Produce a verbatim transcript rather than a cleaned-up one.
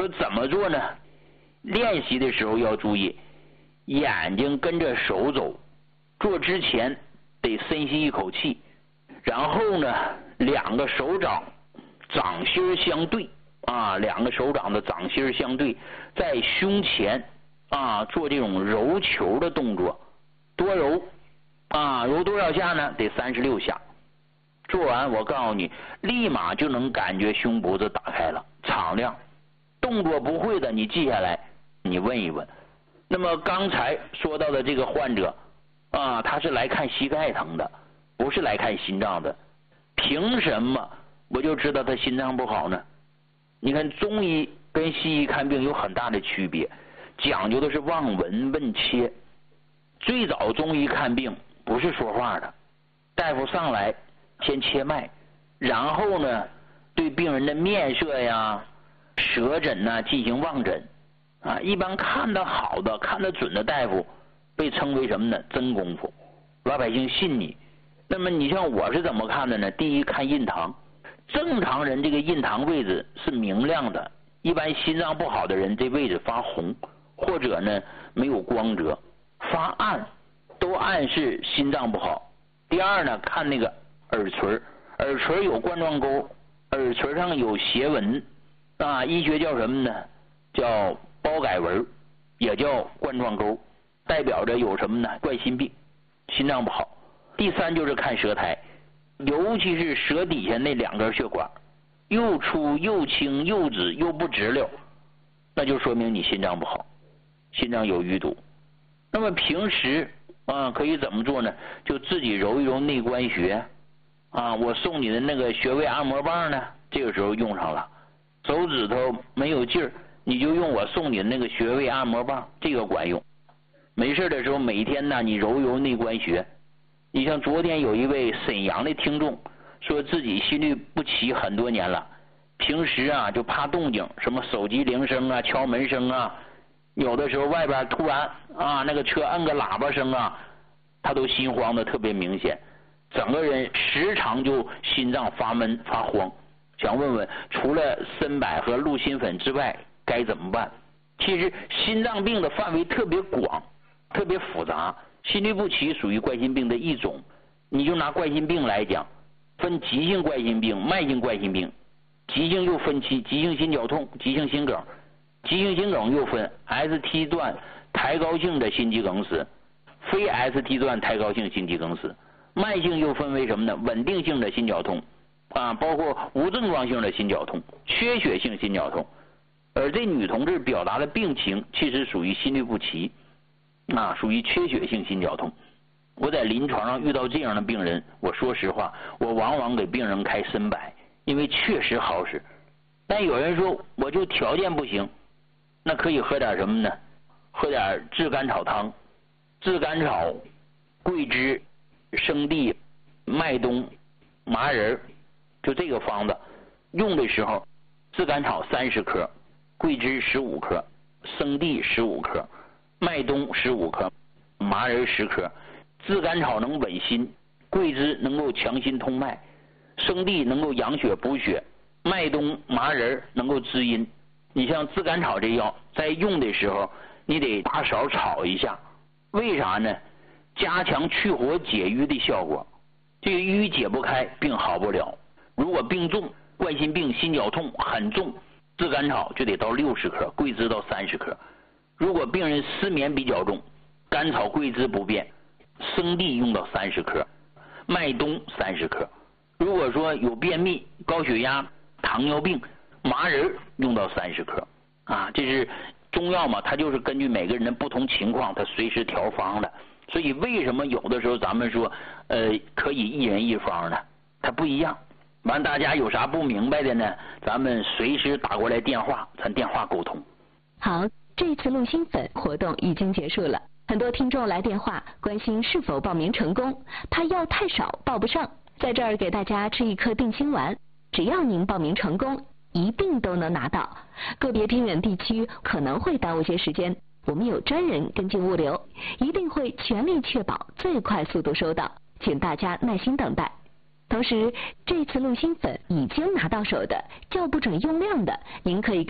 说怎么做呢？练习的时候要注意，眼睛跟着手走，做之前得深吸一口气，然后呢，两个手掌掌心相对啊，两个手掌的掌心相对，在胸前啊做这种揉球的动作，多揉啊，揉多少下呢？得三十六下。做完我告诉你，立马就能感觉胸脖子打开了，敞亮。动作不会的你记下来，你问一问。那么刚才说到的这个患者啊，他是来看膝盖疼的，不是来看心脏的。凭什么我就知道他心脏不好呢？你看中医跟西医看病有很大的区别，讲究的是望闻问切。最早中医看病不是说话的，大夫上来先切脉，然后呢对病人的面色呀、舌诊呐进行望诊啊。一般看得好的、看得准的大夫被称为什么呢？真功夫，老百姓信你。那么你像我是怎么看的呢？第一，看印堂，正常人这个印堂位置是明亮的，一般心脏不好的人这位置发红，或者呢没有光泽发暗，都暗示心脏不好。第二呢，看那个耳垂，耳垂有冠状沟，耳垂上有斜纹啊，医学叫什么呢？叫包改纹，也叫冠状沟，代表着有什么呢？冠心病，心脏不好。第三就是看舌苔，尤其是舌底下那两根血管，又粗又轻又紫又不直溜，那就说明你心脏不好，心脏有淤堵。那么平时啊可以怎么做呢？就自己揉一揉内关穴啊，我送你的那个穴位按摩棒呢，这个时候用上了。手指头没有劲儿，你就用我送你的那个穴位按摩棒，这个管用。没事的时候每天呢你揉一揉内关穴。你像昨天有一位沈阳的听众说自己心律不齐很多年了，平时啊就怕动静，什么手机铃声啊、敲门声啊，有的时候外边突然啊那个车摁个喇叭声啊，他都心慌的特别明显，整个人时常就心脏发闷发慌。想问问除了参柏和鹿心粉之外该怎么办？其实心脏病的范围特别广，特别复杂，心律不齐属于冠心病的一种。你就拿冠心病来讲，分急性冠心病、慢性冠心病。急性又分期，急性心绞痛、急性心梗。急性心梗又分 S T 段抬高性的心肌梗死，非 S T 段抬高性心肌梗死。慢性又分为什么呢？稳定性的心绞痛啊，包括无症状性的心绞痛、缺血性心绞痛。而这女同志表达的病情其实属于心律不齐啊，属于缺血性心绞痛。我在临床上遇到这样的病人，我说实话，我往往给病人开参柏，因为确实好使。但有人说我就条件不行，那可以喝点什么呢？喝点炙甘草汤，炙甘草、桂枝、生地、麦冬、麻仁，就这个方子。用的时候，炙甘草三十克，桂枝十五克，生地十五克，麦冬十五克，麻仁十克。炙甘草能稳心，桂枝能够强心通脉，生地能够养血补血，麦冬、麻仁能够滋阴。你像炙甘草这药，在用的时候，你得大勺炒一下，为啥呢？加强去火解瘀的效果。这个瘀解不开，病好不了。如果病重，冠心病、心绞痛很重，炙甘草就得到六十克，桂枝到三十克。如果病人失眠比较重，甘草、桂枝不变，生地用到三十克，麦冬三十克。如果说有便秘、高血压、糖尿病，麻仁用到三十克啊。这是中药嘛，它就是根据每个人的不同情况，它随时调方的。所以为什么有的时候咱们说呃可以一人一方呢？它不一样。完大家有啥不明白的呢？咱们随时打过来电话，咱电话沟通。 好，这次鹿心粉活动已经结束了，很多听众来电话关心是否报名成功，怕药太少报不上。在这儿给大家吃一颗定心丸，只要您报名成功，一定都能拿到。个别偏远地区可能会耽误些时间，我们有专人跟进物流，一定会全力确保最快速度收到，请大家耐心等待。同时，这次鹿心粉已经拿到手的，叫不准用量的，您可以